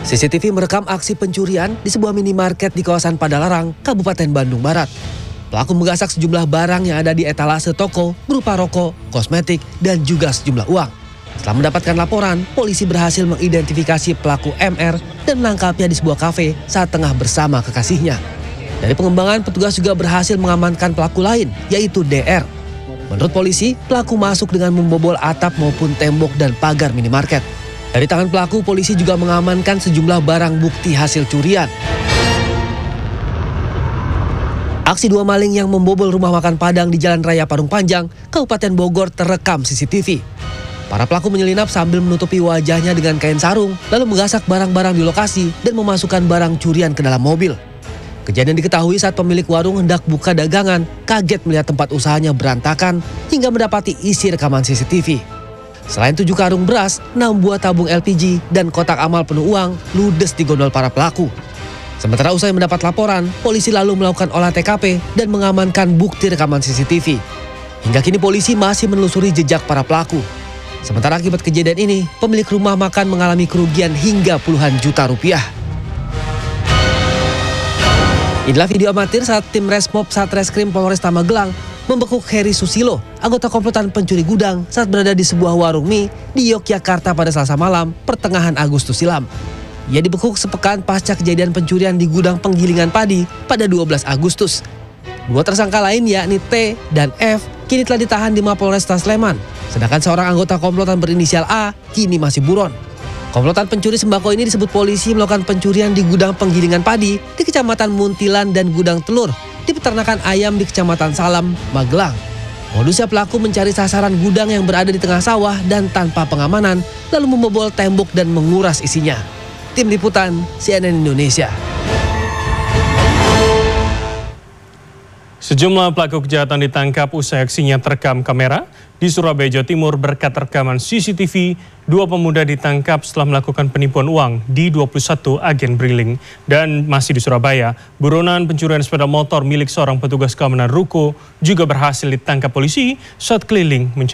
CCTV merekam aksi pencurian di sebuah minimarket di kawasan Padalarang, Kabupaten Bandung Barat. Pelaku menggasak sejumlah barang yang ada di etalase toko berupa rokok, kosmetik, dan juga sejumlah uang. Setelah mendapatkan laporan, polisi berhasil mengidentifikasi pelaku MR dan menangkapnya di sebuah kafe saat tengah bersama kekasihnya. Dari pengembangan, petugas juga berhasil mengamankan pelaku lain, yaitu DR. Menurut polisi, pelaku masuk dengan membobol atap maupun tembok dan pagar minimarket. Dari tangan pelaku, polisi juga mengamankan sejumlah barang bukti hasil curian. Aksi dua maling yang membobol rumah makan Padang di Jalan Raya Parung Panjang, Kabupaten Bogor terekam CCTV. Para pelaku menyelinap sambil menutupi wajahnya dengan kain sarung, lalu menggasak barang-barang di lokasi dan memasukkan barang curian ke dalam mobil. Kejadian diketahui saat pemilik warung hendak buka dagangan, kaget melihat tempat usahanya berantakan hingga mendapati isi rekaman CCTV. Selain 7 karung beras, 6 buah tabung LPG, dan kotak amal penuh uang ludes digondol para pelaku. Sementara usai mendapat laporan, polisi lalu melakukan olah TKP dan mengamankan bukti rekaman CCTV. Hingga kini polisi masih menelusuri jejak para pelaku. Sementara akibat kejadian ini, pemilik rumah makan mengalami kerugian hingga puluhan juta rupiah. Inilah video amatir saat tim Resmob Satreskrim Polresta Magelang membekuk Heri Susilo, anggota komplotan pencuri gudang saat berada di sebuah warung mie di Yogyakarta pada Selasa malam, pertengahan Agustus silam. Ia dibekuk sepekan pasca kejadian pencurian di gudang penggilingan padi pada 12 Agustus. Dua tersangka lain yakni T dan F kini telah ditahan di Mapolresta Sleman, sedangkan seorang anggota komplotan berinisial A kini masih buron. Komplotan pencuri sembako ini disebut polisi melakukan pencurian di gudang penggilingan padi di Kecamatan Muntilan dan gudang telur di peternakan ayam di Kecamatan Salam, Magelang. Modusnya pelaku mencari sasaran gudang yang berada di tengah sawah dan tanpa pengamanan, lalu membobol tembok dan menguras isinya. Tim Liputan CNN Indonesia. Sejumlah pelaku kejahatan ditangkap usai aksinya terekam kamera. Di Surabaya, Jawa Timur, berkat rekaman CCTV, 2 pemuda ditangkap setelah melakukan penipuan uang di 21 agen briling. Dan masih di Surabaya, buronan pencurian sepeda motor milik seorang petugas keamanan ruko juga berhasil ditangkap polisi saat keliling mencari